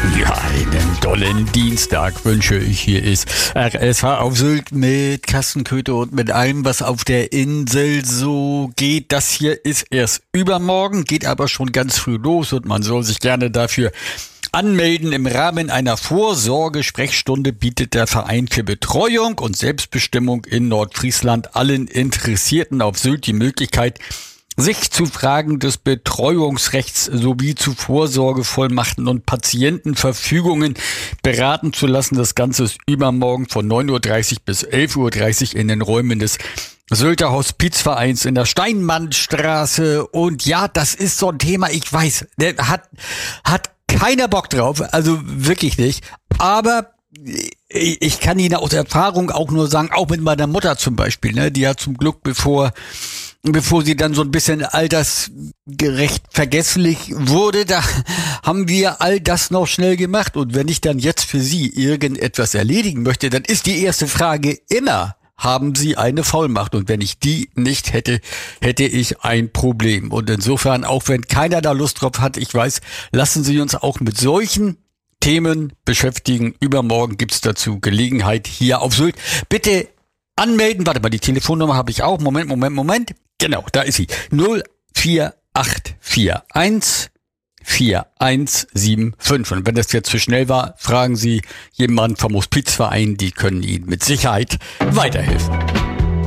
Ja, einen tollen Dienstag wünsche ich. Hier ist RSH auf Sylt mit Kassenköter und mit allem, was auf der Insel so geht. Das hier ist erst übermorgen, geht aber schon ganz früh los und man soll sich gerne dafür anmelden. Im Rahmen einer Vorsorgesprechstunde bietet der Verein für Betreuung und Selbstbestimmung in Nordfriesland allen Interessierten auf Sylt die Möglichkeit, sich zu Fragen des Betreuungsrechts sowie zu Vorsorgevollmachten und Patientenverfügungen beraten zu lassen. Das Ganze ist übermorgen von 9.30 Uhr bis 11.30 Uhr in den Räumen des Sylter Hospizvereins in der Steinmannstraße. Und ja, das ist so ein Thema, ich weiß, der hat keiner Bock drauf, also wirklich nicht. Aber ich kann Ihnen aus Erfahrung auch nur sagen, auch mit meiner Mutter zum Beispiel, ne, die hat zum Glück, bevor sie dann so ein bisschen altersgerecht vergesslich wurde, da haben wir all das noch schnell gemacht. Und wenn ich dann jetzt für Sie irgendetwas erledigen möchte, dann ist die erste Frage immer: Haben Sie eine Vollmacht? Und wenn ich die nicht hätte, hätte ich ein Problem. Und insofern, auch wenn keiner da Lust drauf hat, ich weiß, lassen Sie uns auch mit solchen Themen beschäftigen. Übermorgen gibt's dazu Gelegenheit hier auf Sylt. Bitte anmelden. Warte mal, die Telefonnummer habe ich auch. Moment. Genau, da ist sie. 04841 4175. Und wenn das jetzt zu schnell war, fragen Sie jemanden vom Hospizverein, die können Ihnen mit Sicherheit weiterhelfen.